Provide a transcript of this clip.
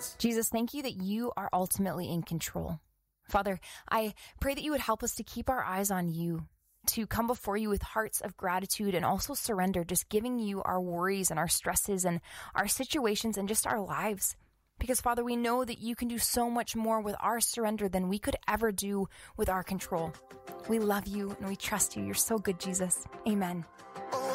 Jesus, thank you that you are ultimately in control. Father, I pray that you would help us to keep our eyes on you, to come before you with hearts of gratitude and also surrender, just giving you our worries and our stresses and our situations and just our lives. Because, Father, we know that you can do so much more with our surrender than we could ever do with our control. We love you and we trust you. You're so good, Jesus. Amen.